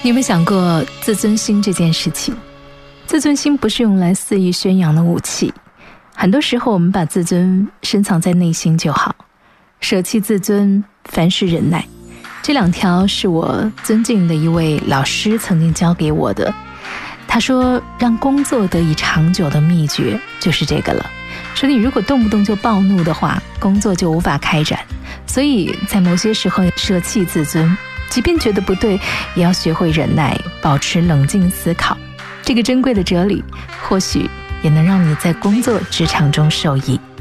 你有没有想过自尊心这件事情？自尊心不是用来肆意宣扬的武器，很多时候我们把自尊深藏在内心就好。舍弃自尊，凡事忍耐，这2条是我尊敬的一位老师曾经教给我的。他说，让工作得以长久的秘诀就是这个了。说你如果动不动就暴怒的话，工作就无法开展。所以在某些时候舍弃自尊，即便觉得不对，也要学会忍耐，保持冷静思考。这个珍贵的哲理，或许也能让你在工作职场中受益。